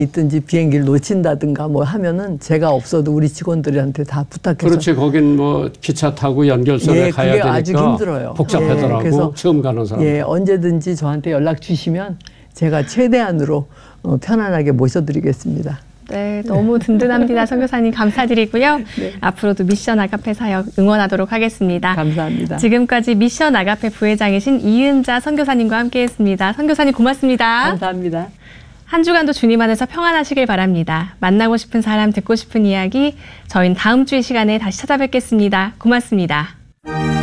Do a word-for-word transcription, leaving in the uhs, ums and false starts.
있든지 비행기를 놓친다든가 뭐 하면은 제가 없어도 우리 직원들한테 다 부탁해서. 그렇지. 거긴 뭐 기차 타고 연결선에 예, 가야 그게 되니까 아주 힘들어요. 복잡하더라고. 예, 그래서 처음 가는 사람. 예, 언제든지 저한테 연락 주시면 제가 최대한으로 어, 편안하게 모셔드리겠습니다. 네, 너무 든든합니다. 선교사님 감사드리고요. 네. 앞으로도 미션 아가페 사역 응원하도록 하겠습니다. 감사합니다. 지금까지 미션 아가페 부회장이신 이은자 선교사님과 함께했습니다. 선교사님 고맙습니다. 감사합니다. 한 주간도 주님 안에서 평안하시길 바랍니다. 만나고 싶은 사람, 듣고 싶은 이야기, 저희는 다음 주 이 시간에 다시 찾아뵙겠습니다. 고맙습니다.